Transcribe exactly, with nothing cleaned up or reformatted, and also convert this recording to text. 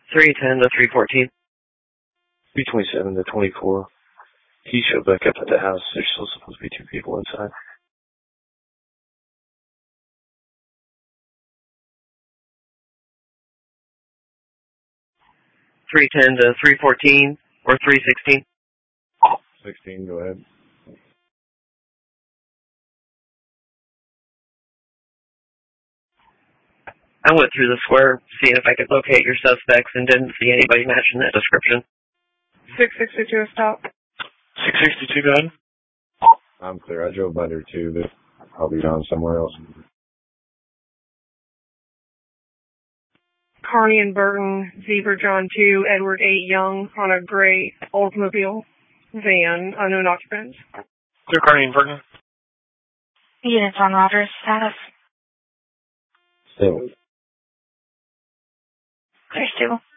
three ten to three fourteen. three twenty-seven to twenty-four. He showed back up at the house. There's still supposed to be two people inside. three ten to three fourteen or three sixteen. sixteen, go ahead. I went through the square seeing if I could locate your suspects and didn't see anybody matching that description. six sixty-two, a stop. six sixty-two, go ahead. I'm clear. I drove by there too. They're probably gone somewhere else. Carney and Burton, Zebra John two, Edward eight Young on a gray Oldsmobile van, unknown occupants. Clear Carney and Burton. Units on Rogers, status. Still. Clear Stu.